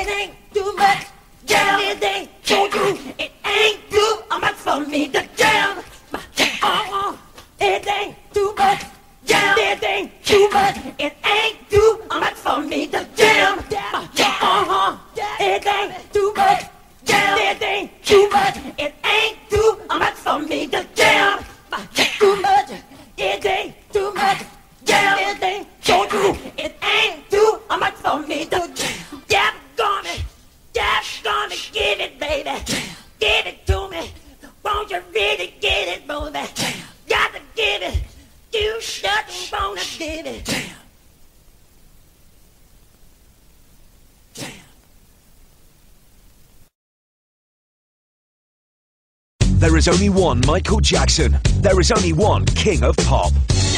It ain't too much. Jam, it ain't too you. It ain't too much for me to jam. It ain't too much. Jam, it ain't too much. It ain't too much for me to jam. It ain't too much. Jam, it ain't too much. It ain't too much for me to jam. Too much. It ain't too much. Jam, it ain't too you. It ain't too much for me to jam. Just gonna give it, baby. Give it to me. Won't you really get it, baby? Got to give it. You shouldn't wanna give it. There is only one Michael Jackson. There is only one King of Pop.